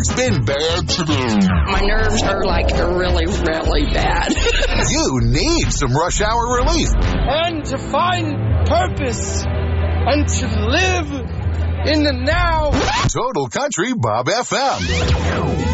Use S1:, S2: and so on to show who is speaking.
S1: It's been bad today.
S2: My nerves are like really, really bad.
S1: You need some rush hour relief.
S3: And to find purpose and to live in the now.
S1: Total Country Bob FM.